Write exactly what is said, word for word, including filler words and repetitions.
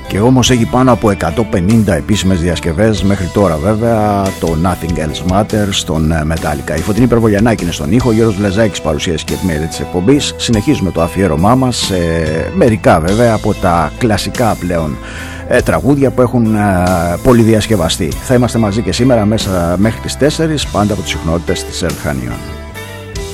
Και όμως έχει πάνω από εκατόν πενήντα επίσημες διασκευές μέχρι τώρα, βέβαια, το Nothing Else Matters στον Metallica. Η Φωτεινή Περβογιαννάκη είναι στον ήχο, ο Γιώργος Λεζάκης παρουσίαση και επιμέλεια της εκπομπής. Συνεχίζουμε το αφιέρωμά μας σε μερικά, βέβαια, από τα κλασικά πλέον ε, τραγούδια που έχουν ε, πολυδιασκευαστεί. Θα είμαστε μαζί και σήμερα μέσα μέχρι τις τέσσερις, πάντα από τις συχνότητες της Ελχανίων.